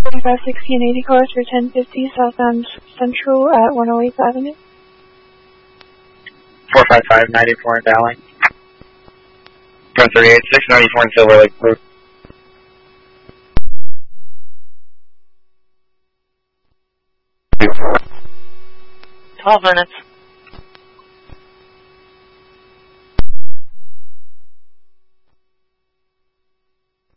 45, 60, and 80 cars for 1050 southbound Central at 108th Avenue. 455, 94 in Dowling. 138, 694 in Silver Lake Road. 12 minutes.